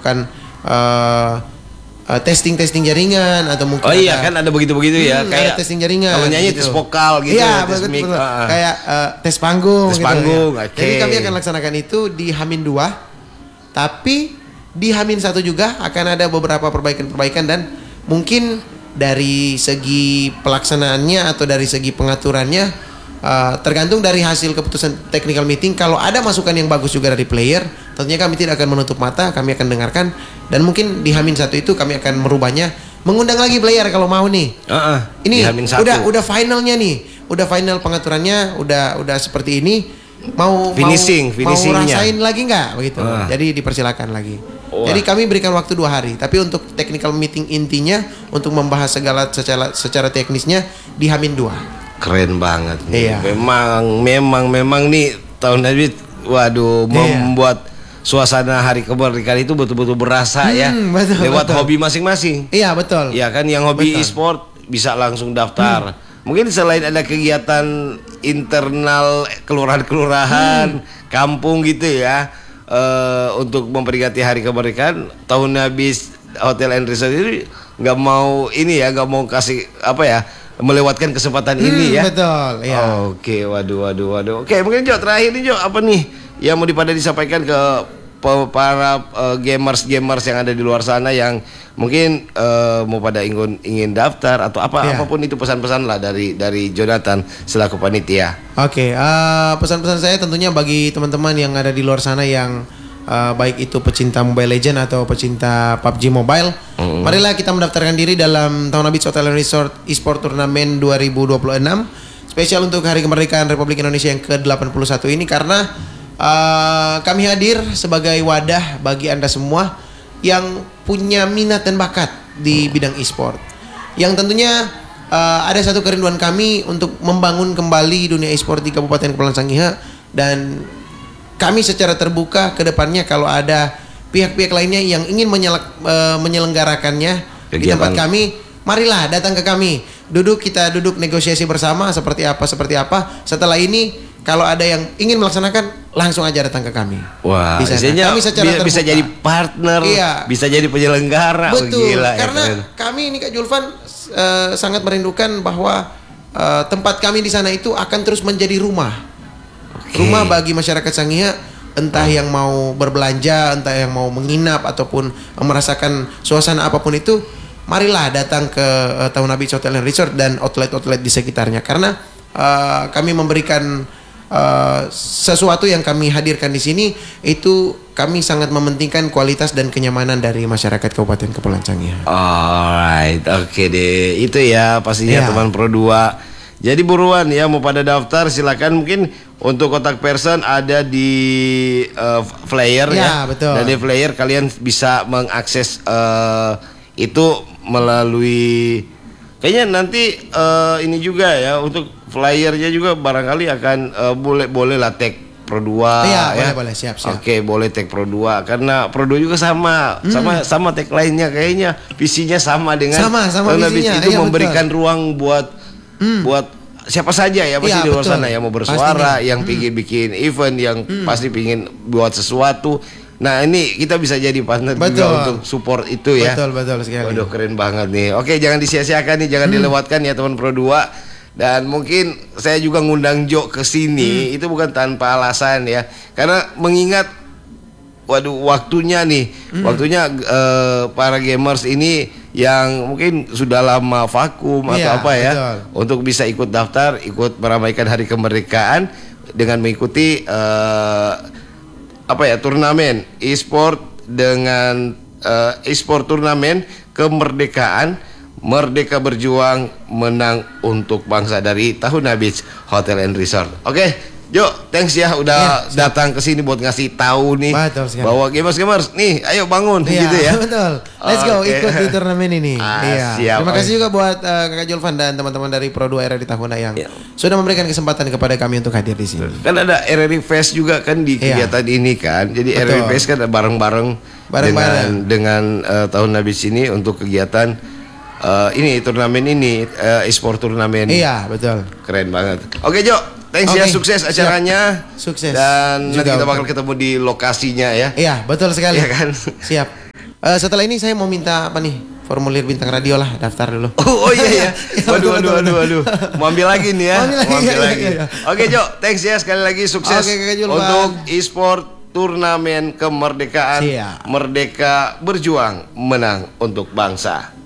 melakukan testing jaringan atau mungkin kan ada begitu ya, kayak testing jaringan. Kalau nyanyi tes vokal gitu, iya, tes mic, kayak tes panggung. Tes panggung, ya. Jadi kami akan laksanakan itu di H-2, tapi di H-1 juga akan ada beberapa perbaikan dan mungkin dari segi pelaksanaannya atau dari segi pengaturannya tergantung dari hasil keputusan technical meeting. Kalau ada masukan yang bagus juga dari player, tentunya kami tidak akan menutup mata, kami akan dengarkan dan mungkin di H-1 itu kami akan merubahnya, mengundang lagi player kalau mau nih. Ini udah finalnya nih, udah final pengaturannya, udah seperti ini, mau rasain lagi nggak begitu? Jadi dipersilakan lagi. Jadi kami berikan waktu 2 hari, tapi untuk technical meeting intinya untuk membahas segala secara teknisnya di H-2. Keren banget nih. Iya. Memang nih tahun ini membuat suasana hari kemerdekaan itu betul-betul berasa ya. Lewat hobi masing-masing. Iya, betul. Ya kan, yang hobi e-sport bisa langsung daftar. Mungkin selain ada kegiatan internal kelurahan, kampung gitu ya, untuk memperingati hari kemerdekaan, tahun habis Hotel and Resort ini nggak mau kasih melewatkan kesempatan ini ya. Betul, ya. Oke, waduh. Oke, mungkin Jo terakhir nih Jo, apa nih yang mau disampaikan ke para gamers yang ada di luar sana yang mungkin mau pada ingin daftar atau apapun itu, pesan-pesan lah dari Jonathan selaku panitia. Oke, pesan-pesan saya tentunya bagi teman-teman yang ada di luar sana yang baik itu pecinta Mobile Legend atau pecinta PUBG Mobile, marilah kita mendaftarkan diri dalam Tahuna Beach Hotel and Resort eSport Turnamen 2026 spesial untuk Hari Kemerdekaan Republik Indonesia yang ke-81 ini, karena kami hadir sebagai wadah bagi Anda semua yang punya minat dan bakat di bidang e-sport, yang tentunya ada satu kerinduan kami untuk membangun kembali dunia e-sport di Kabupaten Kepulauan Sangihe, dan kami secara terbuka ke depannya kalau ada pihak-pihak lainnya yang ingin menyelenggarakannya di tempat kami, marilah datang ke kami. Kita duduk negosiasi bersama seperti apa. Setelah ini kalau ada yang ingin melaksanakan, langsung aja datang ke kami. Wah, kami secara bisa jadi partner, bisa jadi penyelenggara. Betul, karena kami ini Kak Julvan sangat merindukan bahwa tempat kami di sana itu akan terus menjadi rumah bagi masyarakat Sangihe, entah yang mau berbelanja, entah yang mau menginap ataupun merasakan suasana apapun itu, marilah datang ke Tahuna Beach Hotel and Resort dan outlet-outlet di sekitarnya, karena kami memberikan sesuatu yang kami hadirkan di sini itu kami sangat mementingkan kualitas dan kenyamanan dari masyarakat Kabupaten Kepulauan Sangihe. Alright, oke deh, itu ya pastinya teman Pro 2. Jadi buruan ya, mau pada daftar silakan. Mungkin untuk kontak person ada di flyer ya. Betul. Dan di flyer kalian bisa mengakses itu melalui, kayaknya nanti ini juga ya, untuk flyernya juga barangkali akan boleh lah tag Pro 2 ya. Boleh, siap. Oke, boleh tag Pro 2 karena Pro 2 juga sama tag lainnya, kayaknya visinya sama dengan visinya itu, memberikan ruang buat siapa saja ya pasti di luar sana yang mau bersuara, yang pingin bikin event, yang pasti pingin buat sesuatu. Nah, ini kita bisa jadi partner juga untuk support itu ya. Betul sekali. Waduh, keren banget nih. Oke, jangan disia-siakan nih, jangan dilewatkan ya teman Pro 2. Dan mungkin saya juga ngundang Jo ke sini itu bukan tanpa alasan ya. Karena mengingat waktunya para gamers ini yang mungkin sudah lama vakum atau untuk bisa ikut daftar, ikut meramaikan Hari Kemerdekaan dengan mengikuti turnamen e-sport dengan e-sport turnamen kemerdekaan, Merdeka Berjuang Menang Untuk Bangsa dari Tahuna Beach Hotel and Resort. Oke, Jo, thanks ya udah datang ke sini buat ngasih tahu nih bahwa gamers nih, ayo bangun gitu ya. Betul. Let's go ikut di turnamen ini. Siap. Terima kasih juga buat Kakak Julvan dan teman-teman dari Pro 2 RRI di Tahuna yang sudah memberikan kesempatan kepada kami untuk hadir di sini. Kan ada RRI Fest juga kan di kegiatan ini kan. Jadi RRI Fest kan ada bareng-bareng dengan Tahuna Beach ini untuk kegiatan ini turnamen ini e-sport turnamen. Iya, betul. Keren banget. Oke, Jo. Thanks ya, sukses acaranya. Sukses. Dan nanti kita bakal ketemu di lokasinya ya. Iya, betul sekali. Iya kan? Siap. Setelah ini saya mau minta apa nih? Formulir bintang radio lah, daftar dulu. Oh iya ya. Waduh. Mau ambil lagi nih ya. Mau ambil lagi. Oke Jo, thanks ya sekali lagi, sukses untuk e-sport turnamen kemerdekaan. Merdeka berjuang menang untuk bangsa.